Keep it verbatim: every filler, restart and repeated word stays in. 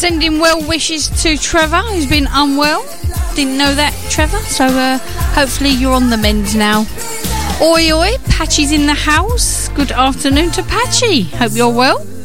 sending well wishes to Trevor, who's been unwell. Didn't know that, Trevor. So uh, hopefully you're on the mend now. Oi, oi, Patchy's in the house. Good afternoon to Patchy. Hope you're well.